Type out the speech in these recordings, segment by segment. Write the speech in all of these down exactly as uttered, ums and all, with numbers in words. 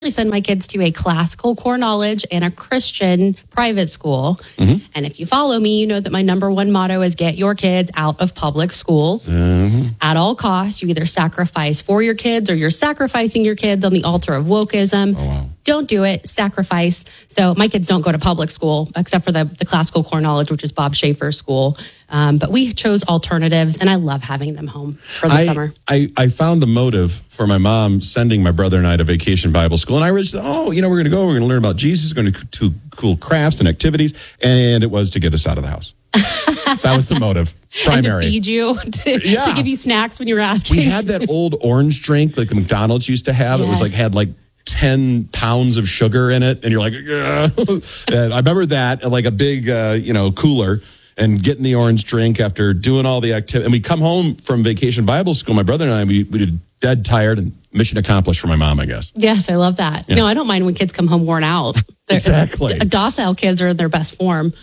send my kids to a classical core knowledge and a Christian private school. Mm-hmm. And if you follow me, you know that my number one motto is get your kids out of public schools. Mm-hmm. At all costs, you either sacrifice for your kids or you're sacrificing your kids on the altar of wokeism. Oh, wow. Don't do it. Sacrifice. So my kids don't go to public school except for the, the classical core knowledge, which is Bob Schaefer's school. Um, but we chose alternatives, and I love having them home for the I, summer. I, I found the motive for my mom sending my brother and I to Vacation Bible School. And I was, oh, you know, we're going to go. We're going to learn about Jesus. We're going to do cool crafts and activities. And it was to get us out of the house. That was the motive. Primary. And to feed you, to, yeah. to give you snacks when you were asking. We had that old orange drink like the McDonald's used to have. Yes. It was like, had like ten pounds of sugar in it. And you're like, and I remember that, like a big, uh, you know, cooler. And getting the orange drink after doing all the activity. And we come home from Vacation Bible School, my brother and I, we, we did dead tired and mission accomplished for my mom, I guess. Yes, I love that. Yeah. No, I don't mind when kids come home worn out. They're, exactly. Docile kids are in their best form.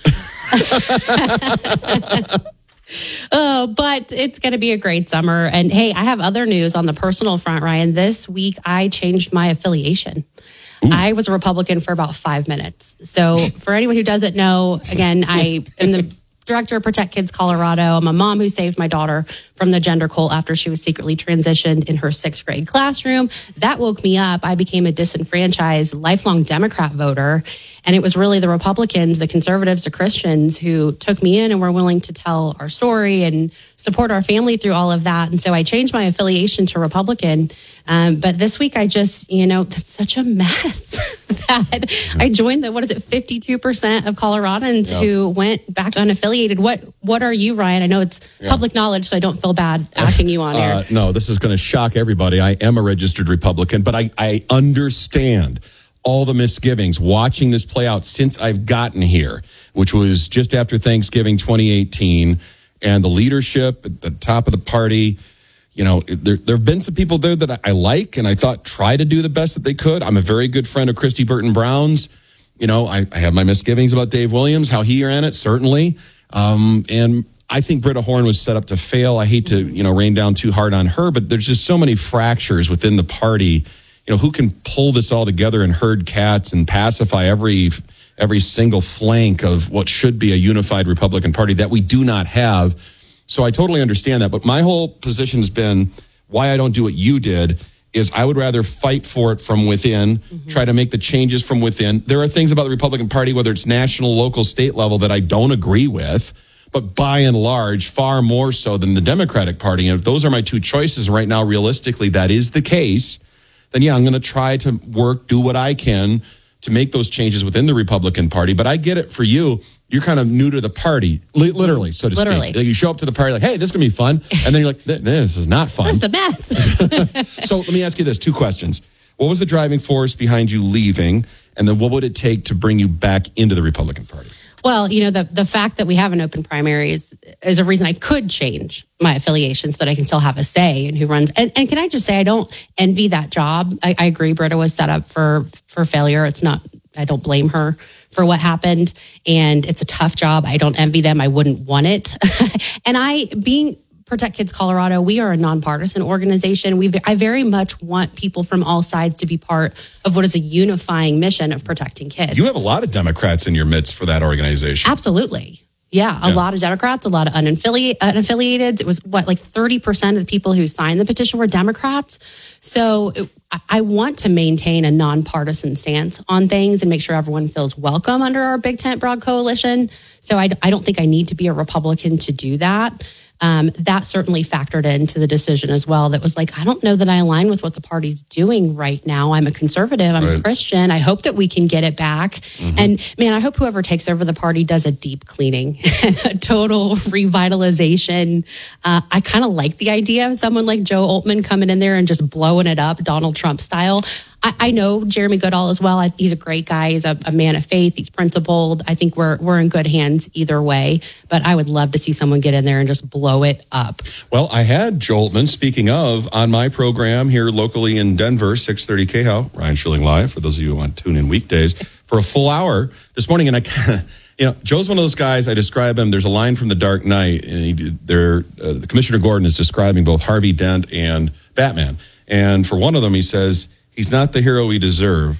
Oh, but it's going to be a great summer. And hey, I have other news on the personal front, Ryan. This week, I changed my affiliation. Ooh. I was a Republican for about five minutes. So for anyone who doesn't know, again, I am the director of Protect Kids Colorado. I'm a mom who saved my daughter from the gender cult after she was secretly transitioned in her sixth grade classroom. That woke me up. I became a disenfranchised, lifelong Democrat voter. And it was really the Republicans, the conservatives, the Christians who took me in and were willing to tell our story and support our family through all of that. And so I changed my affiliation to Republican. Um, but this week I just, you know, that's such a mess that I joined the, what is it, fifty-two percent of Coloradans yeah. who went back unaffiliated. What What are you, Ryan? I know it's yeah. public knowledge, so I don't feel bad asking you on uh, here. No, this is going to shock everybody. I am a registered Republican, but I, I understand all the misgivings watching this play out since I've gotten here, which was just after Thanksgiving twenty eighteen, and the leadership at the top of the party. You know, there there have been some people there that I like and I thought try to do the best that they could. I'm a very good friend of Christy Burton Brown's. You know, I, I have my misgivings about Dave Williams, how he ran it, certainly. Um, and I think Britta Horn was set up to fail. I hate to, you know, rain down too hard on her, but there's just so many fractures within the party. You know, who can pull this all together and herd cats and pacify every every single flank of what should be a unified Republican Party that we do not have. So I totally understand that. But my whole position has been why I don't do what you did is I would rather fight for it from within, mm-hmm. try to make the changes from within. There are things about the Republican Party, whether it's national, local, state level, that I don't agree with. But by and large, far more so than the Democratic Party. And if those are my two choices right now, realistically, that is the case, then yeah, I'm going to try to work, do what I can to make those changes within the Republican Party. But I get it for you. You're kind of new to the party, li- literally, so to literally. speak. You show up to the party like, hey, this is going to be fun. And then you're like, this is not fun. This is the best. So let me ask you this, two questions. What was the driving force behind you leaving? And then what would it take to bring you back into the Republican Party? Well, you know, the, the fact that we have an open primary is, is a reason I could change my affiliation so that I can still have a say in who runs. And, and can I just say, I don't envy that job. I, I agree Britta was set up for, for failure. It's not, I don't blame her for what happened. And it's a tough job. I don't envy them. I wouldn't want it. And I, being Protect Kids Colorado, we are a nonpartisan organization. We, I very much want people from all sides to be part of what is a unifying mission of protecting kids. You have a lot of Democrats in your midst for that organization. Absolutely. Yeah, a yeah. lot of Democrats, a lot of unaffiliated, unaffiliated. It was what, like thirty percent of the people who signed the petition were Democrats. So it, I want to maintain a nonpartisan stance on things and make sure everyone feels welcome under our Big Tent Broad Coalition. So I, I don't think I need to be a Republican to do that. Um, that certainly factored into the decision as well. That was like, I don't know that I align with what the party's doing right now. I'm a conservative. I'm right. a Christian. I hope that we can get it back. Mm-hmm. And man, I hope whoever takes over the party does a deep cleaning and a total revitalization. Uh, I kind of like the idea of someone like Joe Oltmann coming in there and just blowing it up Donald Trump style. I, I know Jeremy Goodall as well. I, he's a great guy. He's a, a man of faith. He's principled. I think we're we're in good hands either way. But I would love to see someone get in there and just blow it up. Well, I had Joe Oltmann, speaking of, on my program here locally in Denver, six thirty K H O W, Ryan Schilling Live, for those of you who want to tune in weekdays, for a full hour this morning. And I you know, Joe's one of those guys, I describe him, there's a line from The Dark Knight, and he did, there, uh, the Commissioner Gordon is describing both Harvey Dent and Batman. And for one of them, he says, He's not the hero we deserve.